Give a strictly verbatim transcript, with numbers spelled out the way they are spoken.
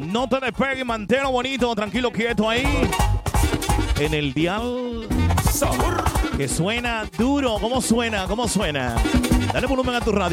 No te despegues, manteno bonito, tranquilo, quieto ahí. En el dial. Sabor. Que suena duro. ¿Cómo suena? ¿Cómo suena? Dale volumen a tu radio.